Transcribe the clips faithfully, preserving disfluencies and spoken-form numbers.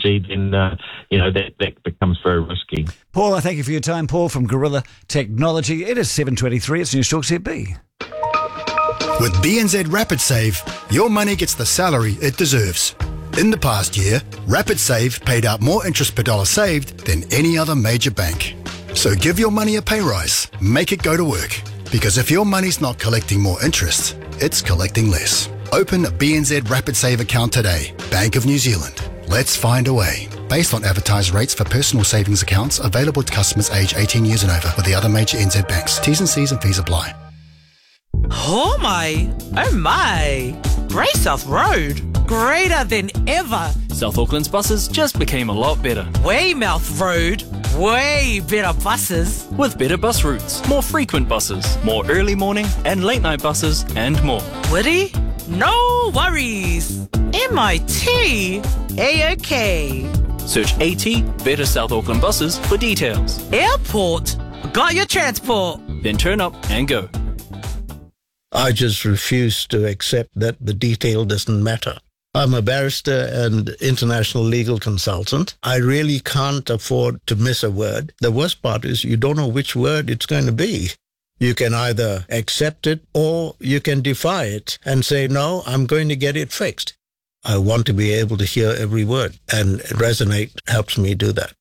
technology, then, uh, you know, that, that becomes very risky. Paul, I thank you for your time. Paul from Gorilla Technology. It is seven twenty-three. It's News Talk Z B. With B N Z Rapid Save, your money gets the salary it deserves. In the past year, Rapid Save paid out more interest per dollar saved than any other major bank. So give your money a pay rise. Make it go to work. Because if your money's not collecting more interest, it's collecting less. Open a B N Z Rapid Save account today. Bank of New Zealand. Let's find a way. Based on advertised rates for personal savings accounts available to customers aged eighteen years and over with the other major N Z banks. T's and C's and fees apply. Oh my, oh my. Grey South Road, greater than ever. South Auckland's buses just became a lot better. Weymouth Road, way better buses. With better bus routes, more frequent buses, more early morning and late night buses, and more. Woody? No worries. M I T, A-OK. Search AT, Better South Auckland Buses for details. Airport, got your transport. Then turn up and go. I just refuse to accept that the detail doesn't matter. I'm a barrister and international legal consultant. I really can't afford to miss a word. The worst part is you don't know which word it's going to be. You can either accept it or you can defy it and say, no, I'm going to get it fixed. I want to be able to hear every word, and Resonate helps me do that.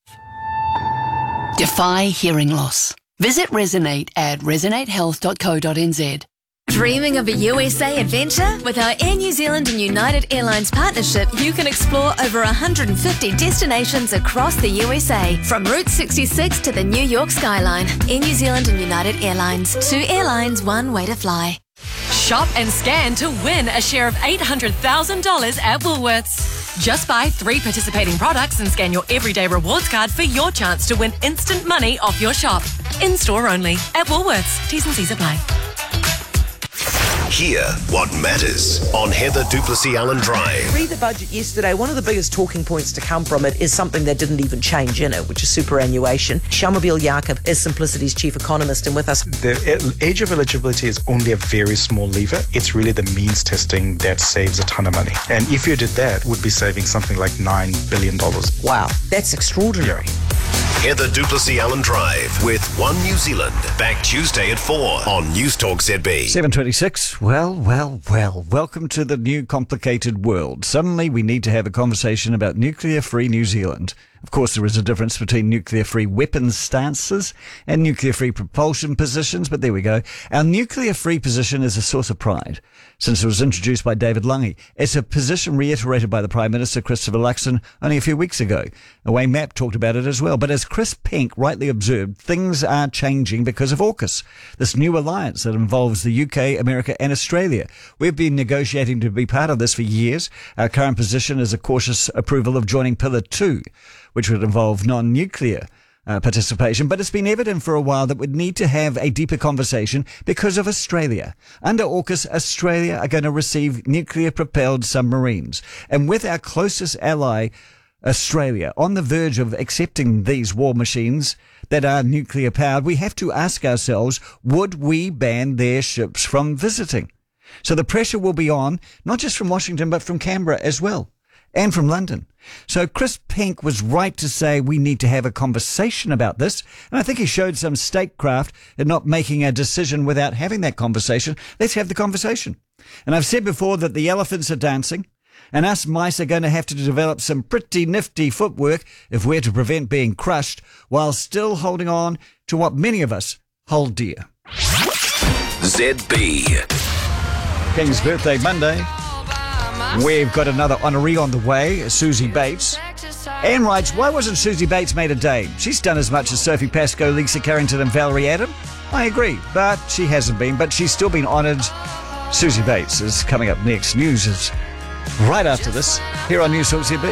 Defy hearing loss. Visit Resonate at resonate health dot co dot n z. Dreaming of a U S A adventure? With our Air New Zealand and United Airlines partnership, you can explore over one hundred fifty destinations across the U S A. From Route sixty-six to the New York skyline. Air New Zealand and United Airlines. Two airlines, one way to fly. Shop and scan to win a share of eight hundred thousand dollars at Woolworths. Just buy three participating products and scan your everyday rewards card for your chance to win instant money off your shop. In-store only. At Woolworths. T's and C's apply. Hear what matters on Heather Duplessis Allen Drive. Read the budget yesterday. One of the biggest talking points to come from it is something that didn't even change in it, which is superannuation. Shamobile Jacob is Simplicity's chief economist and with us. The age of eligibility is only a very small lever. It's really the means testing that saves a ton of money. And if you did that, would be saving something like nine billion dollars. Wow, that's extraordinary. Yeah. Heather Duplessis Allen Drive with One New Zealand. Back Tuesday at four on News Talk Z B. seven twenty-six. Well, well, well. Welcome to the new complicated world. Suddenly we need to have a conversation about nuclear-free New Zealand. Of course, there is a difference between nuclear-free weapons stances and nuclear-free propulsion positions, but there we go. Our nuclear-free position is a source of pride, since it was introduced by David Lange. It's a position reiterated by the Prime Minister, Christopher Luxon, only a few weeks ago. Wayne Mapp talked about it as well. But as Chris Penk rightly observed, things are changing because of AUKUS, this new alliance that involves the U K, America and Australia. We've been negotiating to be part of this for years. Our current position is a cautious approval of joining Pillar two, which would involve non-nuclear uh, participation. But it's been evident for a while that we'd need to have a deeper conversation because of Australia. Under AUKUS, Australia are going to receive nuclear-propelled submarines. And with our closest ally, Australia, on the verge of accepting these war machines that are nuclear-powered, we have to ask ourselves, would we ban their ships from visiting? So the pressure will be on, not just from Washington, but from Canberra as well, and from London. So Chris Penk was right to say we need to have a conversation about this. And I think he showed some statecraft in not making a decision without having that conversation. Let's have the conversation. And I've said before that the elephants are dancing, and us mice are going to have to develop some pretty nifty footwork if we're to prevent being crushed while still holding on to what many of us hold dear. Z B. King's birthday Monday. We've got another honoree on the way, Susie Bates. Anne writes, why wasn't Susie Bates made a dame? She's done as much as Sophie Pascoe, Lisa Carrington and Valerie Adam. I agree, but she hasn't been, but she's still been honoured. Susie Bates is coming up next. News is right after this, here on News Talk Z B.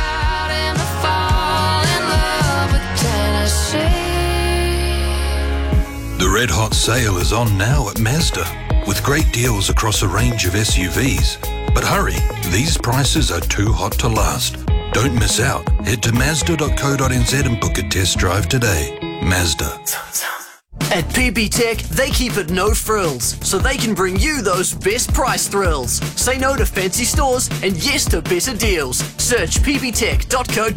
The red hot sale is on now at Mazda, with great deals across a range of S U Vs. But hurry, these prices are too hot to last. Don't miss out. Head to mazda dot co dot n z and book a test drive today. Mazda. At P P Tech, they keep it no frills, so they can bring you those best price thrills. Say no to fancy stores and yes to better deals. Search p p tech dot co.